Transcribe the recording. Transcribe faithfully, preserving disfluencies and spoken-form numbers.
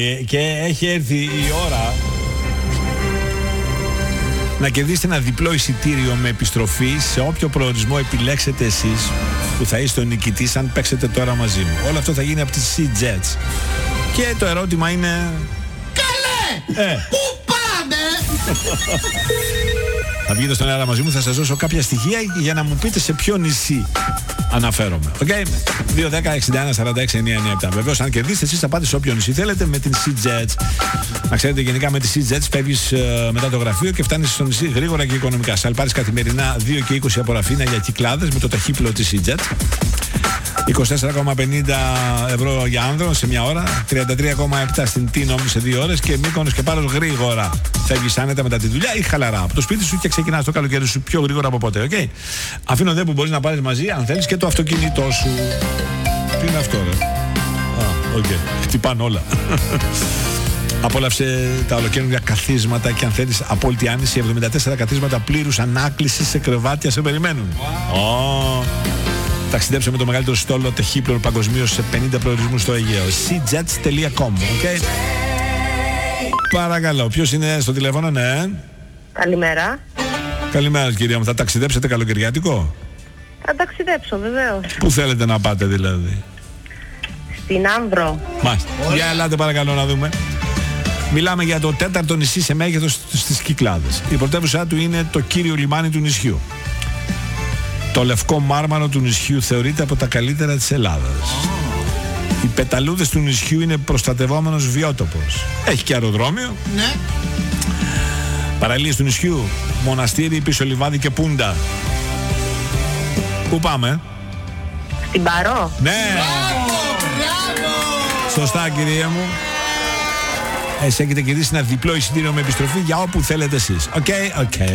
Και έχει έρθει η ώρα να κερδίσετε ένα διπλό εισιτήριο με επιστροφή σε όποιο προορισμό επιλέξετε εσείς, που θα είστε ο νικητής αν παίξετε τώρα μαζί μου. Όλο αυτό θα γίνει από τις SeaJets. Και το ερώτημα είναι... Καλέ! Ε. Πού πάμε? Θα βγείτε στον αέρα μαζί μου, θα σας δώσω κάποια στοιχεία για να μου πείτε σε ποιο νησί αναφέρομαι. Οκ, okay? δύο δέκα εξήντα ένα σαράντα έξι εννιά εννιά επτά. Βεβαίως, αν κερδίσετε, εσείς θα πάτε σε όποιο νησί θέλετε με την SeaJets. Να ξέρετε, γενικά με τη SeaJets φεύγεις ε, μετά το γραφείο και φτάνεις στο νησί γρήγορα και οικονομικά. Σε πάρεις καθημερινά δύο και είκοσι από Ραφίνα για Κυκλάδες με το ταχύπλο της SeaJets. είκοσι τέσσερα κόμμα πενήντα ευρώ για άνδρο σε μια ώρα, τριάντα τρία κόμμα επτά στην Τίνο σε δύο ώρες και Μύκονος και Πάρος γρήγορα. Φεύγεις άνετα μετά τη δουλειά ή χαλαρά από το σπίτι σου και ξεκινάς το καλοκαίρι σου πιο γρήγορα από ποτέ. Okay? Αφήνω δε που μπορείς να πάρεις μαζί, αν θέλεις, και το αυτοκίνητό σου. Τι είναι αυτό, ρε? Α, οκ. Okay. Χτυπάνε όλα. Απόλαυσε τα ολοκαίρια καθίσματα και αν θέλεις απόλυτη άνεση, εβδομήντα τέσσερα καθίσματα πλήρους ανάκλησης σε κρεβάτια σε περιμένουν. Wow. Oh. Ταξιδέψε με το μεγαλύτερο στόλο ταχύπλων παγκοσμίως σε πενήντα προορισμούς στο Αιγαίο. SeaJets τελεία com. Okay. Παρακαλώ, ποιος είναι στο τηλέφωνο? Ναι. Καλημέρα. Καλημέρα, κυρία μου. Θα ταξιδέψετε καλοκαιριάτικο? Θα ταξιδέψω, βεβαίως. Πού θέλετε να πάτε δηλαδή? Στην Άνδρο. Μάλιστα. Για ελάτε παρακαλώ να δούμε. Μιλάμε για το τέταρτο νησί σε μέγεθος στις Κυκλάδες. Η πρωτεύουσά του είναι το κύριο λιμάνι του νησιού. Το λευκό μάρμαρο του νησιού θεωρείται από τα καλύτερα της Ελλάδας. Οι πεταλούδες του νησιού είναι προστατευόμενος βιότοπος. Έχει και αεροδρόμιο. Ναι. Παραλίες του νησιού, μοναστήρι, πίσω λιβάδι και πούντα. Πού πάμε? Στην Παρό. Ναι. Μπράβο, μπράβο. Σωστά, κυρία μου. Εσύ έχετε κερδίσει ένα διπλό εισιτήριο με επιστροφή για όπου θέλετε εσείς. Οκ, okay, οκ. Okay.